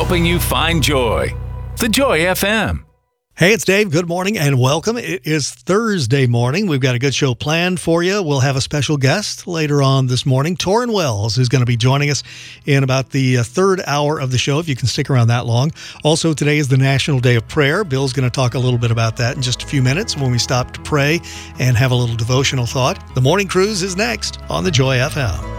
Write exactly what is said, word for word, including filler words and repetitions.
helping you find joy. The Joy F M. Hey, it's Dave. Good morning and welcome. It is Thursday morning. We've got a good show planned for you. We'll have a special guest later on this morning, Torrin Wells, who's going to be joining us in about the uh, third hour of the show, if you can stick around that long. Also, today is the National Day of Prayer. Bill's going to talk a little bit about that in just a few minutes when we stop to pray and have a little devotional thought. The Morning Cruise is next on the Joy F M.